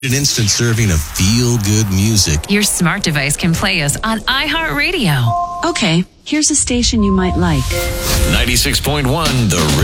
An instant serving of feel-good music. Your smart device can play us on iHeartRadio. Okay, here's a station you might like. 96.1 The